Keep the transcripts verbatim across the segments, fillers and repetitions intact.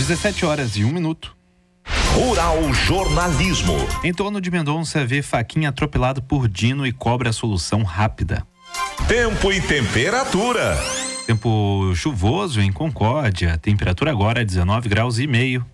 dezessete horas e um minuto. Rural Jornalismo. Em torno de Mendonça, vê Faquinha atropelado por Dino e cobra solução rápida. Tempo e temperatura. Tempo chuvoso em Concórdia. Temperatura agora dezenove graus e meio.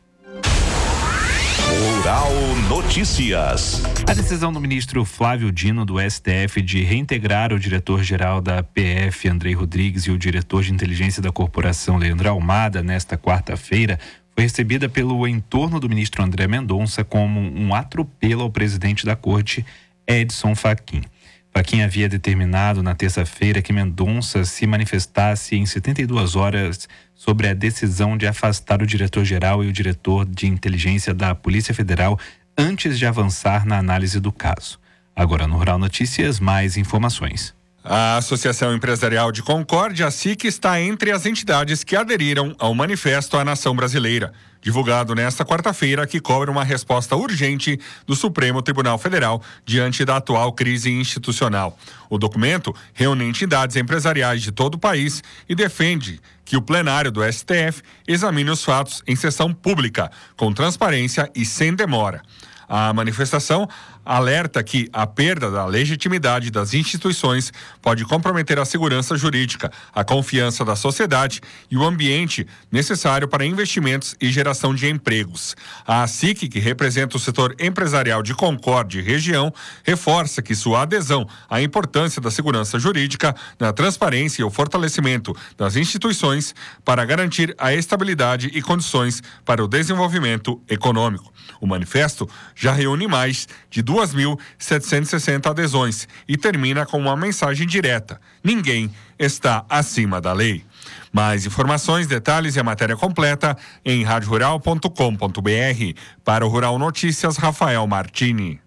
Rural Notícias. A decisão do ministro Flávio Dino do S T F de reintegrar o diretor-geral da P F, Andrei Rodrigues, e o diretor de inteligência da corporação, Leandro Almada, nesta quarta-feira, foi recebida pelo entorno do ministro André Mendonça como um atropelo ao presidente da corte, Edson Fachin. Fachin havia determinado na terça-feira que Mendonça se manifestasse em setenta e duas horas sobre a decisão de afastar o diretor-geral e o diretor de inteligência da Polícia Federal antes de avançar na análise do caso. Agora no Rural Notícias, mais informações. A Associação Empresarial de Concórdia, a S I C, está entre as entidades que aderiram ao Manifesto à Nação Brasileira, divulgado nesta quarta-feira, que cobra uma resposta urgente do Supremo Tribunal Federal diante da atual crise institucional. O documento reúne entidades empresariais de todo o país e defende que o plenário do S T F examine os fatos em sessão pública, com transparência e sem demora. A manifestação alerta que a perda da legitimidade das instituições pode comprometer a segurança jurídica, a confiança da sociedade e o ambiente necessário para investimentos e geração de empregos. A S I C, que representa o setor empresarial de Concórdia e região, reforça que sua adesão à importância da segurança jurídica, na transparência e o fortalecimento das instituições para garantir a estabilidade e condições para o desenvolvimento econômico. O manifesto já reúne mais de duas mil setecentas e sessenta adesões e termina com uma mensagem direta: ninguém está acima da lei. Mais informações, detalhes e a matéria completa em rádio rural ponto com ponto b r. Para o Rural Notícias, Rafael Martini.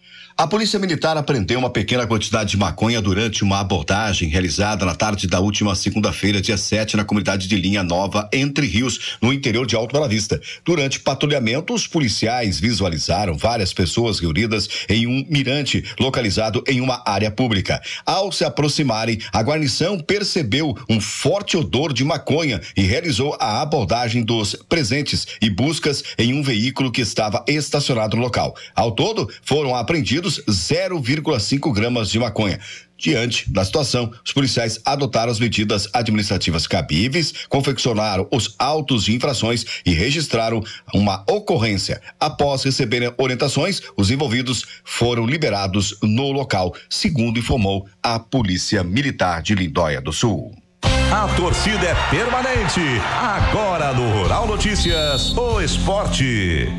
A Polícia Militar apreendeu uma pequena quantidade de maconha durante uma abordagem realizada na tarde da última segunda-feira, dia sete, na comunidade de Linha Nova, Entre Rios, no interior de Alto Bela Vista. Durante patrulhamento, os policiais visualizaram várias pessoas reunidas em um mirante localizado em uma área pública. Ao se aproximarem, a guarnição percebeu um forte odor de maconha e realizou a abordagem dos presentes e buscas em um veículo que estava estacionado no local. Ao todo, foram apreendidos zero vírgula cinco gramas de maconha. Diante da situação, os policiais adotaram as medidas administrativas cabíveis, confeccionaram os autos de infrações e registraram uma ocorrência. Após receberem orientações, os envolvidos foram liberados no local, segundo informou a Polícia Militar de Lindóia do Sul. A torcida é permanente. Agora no Rural Notícias, o esporte.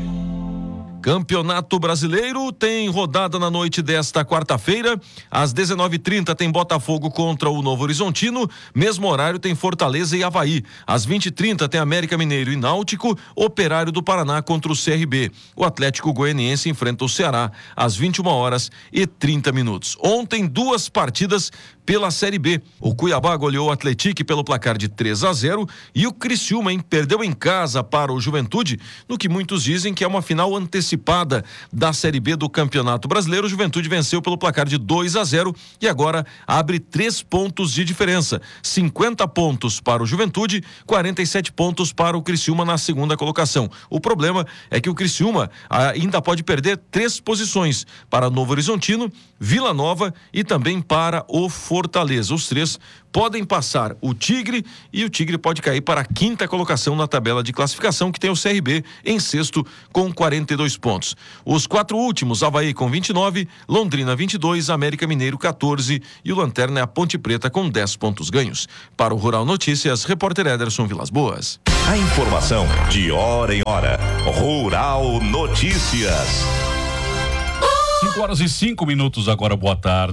Campeonato Brasileiro tem rodada na noite desta quarta-feira. Às dezenove e trinta tem Botafogo contra o Novo Horizontino. Mesmo horário tem Fortaleza e Avaí. Às vinte e trinta tem América Mineiro e Náutico. Operário do Paraná contra o C R B. O Atlético Goianiense enfrenta o Ceará às vinte e uma horas e trinta minutos. Ontem, duas partidas pela Série B. O Cuiabá goleou o Atlético pelo placar de três a zero e o Criciúma hein, perdeu em casa para o Juventude, no que muitos dizem que é uma final antecipada da Série B do Campeonato Brasileiro. O Juventude venceu pelo placar de dois a zero e agora abre três pontos de diferença. cinquenta pontos para o Juventude, quarenta e sete pontos para o Criciúma na segunda colocação. O problema é que o Criciúma ainda pode perder três posições para Novo Horizontino, Vila Nova e também para o Fortaleza. Os três podem passar o Tigre e o Tigre pode cair para a quinta colocação na tabela de classificação, que tem o C R B em sexto com quarenta e dois pontos. Os quatro últimos, Avaí com vinte e nove, Londrina vinte e dois, América Mineiro quatorze e o Lanterna é a Ponte Preta com dez pontos ganhos. Para o Rural Notícias, repórter Ederson Vilas Boas. A informação de hora em hora. Rural Notícias. cinco horas e cinco minutos agora, boa tarde.